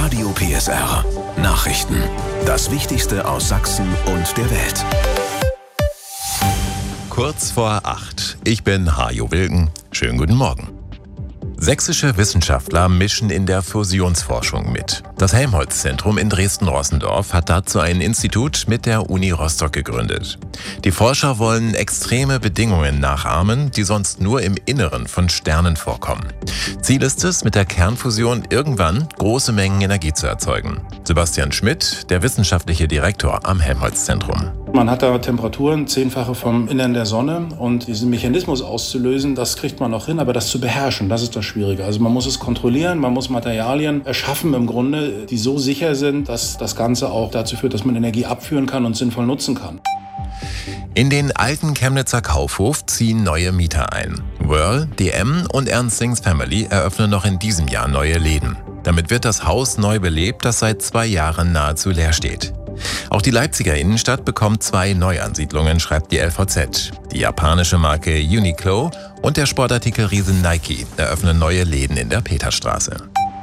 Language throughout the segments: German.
Radio PSR. Nachrichten. Das Wichtigste aus Sachsen und der Welt. Kurz vor 8. Ich bin Hajo Wilken. Schönen guten Morgen. Sächsische Wissenschaftler mischen in der Fusionsforschung mit. Das Helmholtz-Zentrum in Dresden-Rossendorf hat dazu ein Institut mit der Uni Rostock gegründet. Die Forscher wollen extreme Bedingungen nachahmen, die sonst nur im Inneren von Sternen vorkommen. Ziel ist es, mit der Kernfusion irgendwann große Mengen Energie zu erzeugen. Sebastian Schmidt, der wissenschaftliche Direktor am Helmholtz-Zentrum. Man hat da Temperaturen 10-fache vom Innern der Sonne und diesen Mechanismus auszulösen, das kriegt man noch hin, aber das zu beherrschen, das ist das Schwierige. Also man muss es kontrollieren, man muss Materialien erschaffen im Grunde, die so sicher sind, dass das Ganze auch dazu führt, dass man Energie abführen kann und sinnvoll nutzen kann. In den alten Chemnitzer Kaufhof ziehen neue Mieter ein. Whirl, DM und Ernst Sings Family eröffnen noch in diesem Jahr neue Läden. Damit wird das Haus neu belebt, das seit 2 Jahren nahezu leer steht. Auch die Leipziger Innenstadt bekommt 2 Neuansiedlungen, schreibt die LVZ. Die japanische Marke Uniqlo und der Sportartikelriese Nike eröffnen neue Läden in der Peterstraße.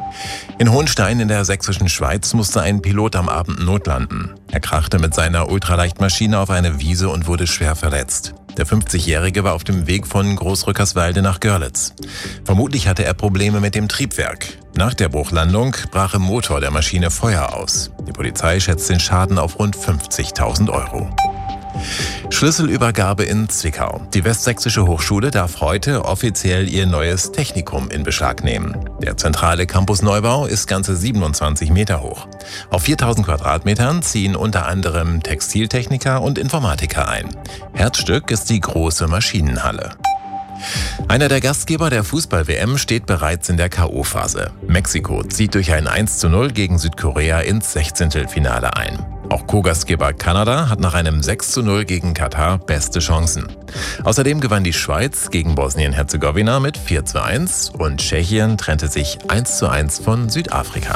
In Hohenstein in der sächsischen Schweiz musste ein Pilot am Abend notlanden. Er krachte mit seiner Ultraleichtmaschine auf eine Wiese und wurde schwer verletzt. Der 50-Jährige war auf dem Weg von Großrückerswalde nach Görlitz. Vermutlich hatte er Probleme mit dem Triebwerk. Nach der Bruchlandung brach im Motor der Maschine Feuer aus. Die Polizei schätzt den Schaden auf rund 50.000 €. Schlüsselübergabe in Zwickau. Die Westsächsische Hochschule darf heute offiziell ihr neues Technikum in Beschlag nehmen. Der zentrale Campusneubau ist ganze 27 Meter hoch. Auf 4.000 Quadratmetern ziehen unter anderem Textiltechniker und Informatiker ein. Herzstück ist die große Maschinenhalle. Einer der Gastgeber der Fußball-WM steht bereits in der K.O.-Phase. Mexiko zieht durch ein 1:0 gegen Südkorea ins 16. ein. Auch Co-Gastgeber Kanada hat nach einem 6:0 gegen Katar beste Chancen. Außerdem gewann die Schweiz gegen Bosnien-Herzegowina mit 4:1 und Tschechien trennte sich 1:1 von Südafrika.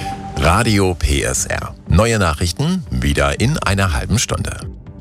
Radio PSR. Neue Nachrichten wieder in einer halben Stunde.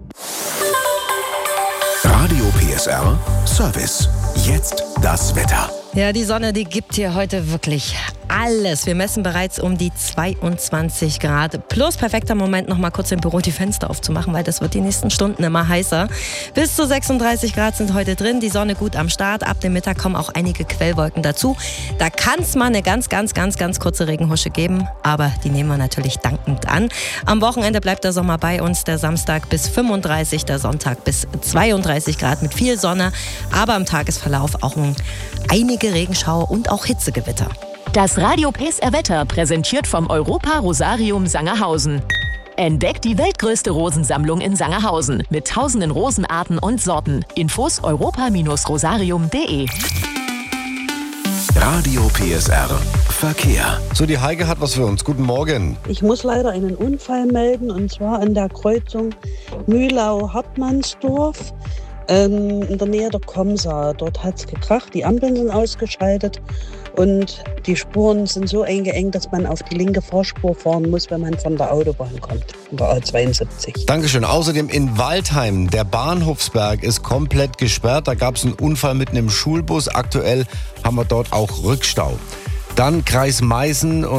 Radio PSR Service. Jetzt das Wetter. Ja, die Sonne, die gibt hier heute wirklich alles. Wir messen bereits um die 22 Grad. Plus perfekter Moment, noch mal kurz im Büro die Fenster aufzumachen, weil das wird die nächsten Stunden immer heißer. Bis zu 36 Grad sind heute drin. Die Sonne gut am Start. Ab dem Mittag kommen auch einige Quellwolken dazu. Da kann es mal eine ganz kurze Regenhusche geben. Aber die nehmen wir natürlich dankend an. Am Wochenende bleibt der Sommer bei uns. Der Samstag bis 35, der Sonntag bis 32 Grad mit viel Sonne. Aber im Tagesverlauf auch einige Regenschauer und auch Hitzegewitter. Das Radio PSR Wetter präsentiert vom Europa Rosarium Sangerhausen. Entdeckt die weltgrößte Rosensammlung in Sangerhausen mit tausenden Rosenarten und Sorten. Infos europa-rosarium.de. Radio PSR Verkehr. So, die Heike hat was für uns. Guten Morgen. Ich muss leider einen Unfall melden, und zwar an der Kreuzung Mühlau-Hartmannsdorf. In der Nähe der Komsa. Dort hat es gekracht, die Ampeln sind ausgeschaltet und die Spuren sind so eingeengt, dass man auf die linke Fahrspur fahren muss, wenn man von der Autobahn kommt, von der A72. Dankeschön. Außerdem in Waldheim, der Bahnhofsberg ist komplett gesperrt. Da gab es einen Unfall mit einem Schulbus. Aktuell haben wir dort auch Rückstau. Dann Kreis Meißen.